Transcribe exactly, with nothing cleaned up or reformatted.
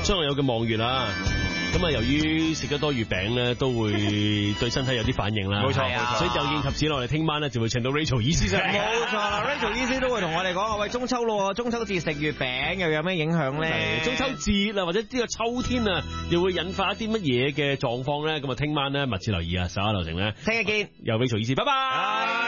將來有嘅望月啦。咁啊，由於食得多月餅咧，都會對身體有啲反應啦。 冇錯， 所以就應及此落嚟，聽晚咧就會請到 Rachel 醫師上嚟。 冇錯啦 ，Rachel 醫師都會同我哋講，喂，中秋咯，中秋節食月餅又有咩影響咧？ 中秋節啊，或者呢個秋天啊，又會引發一啲乜嘢嘅狀況咧？咁啊，聽晚咧密切留意啊，十一樓城咧， 聽日見， 有 Rachel 醫師，拜拜。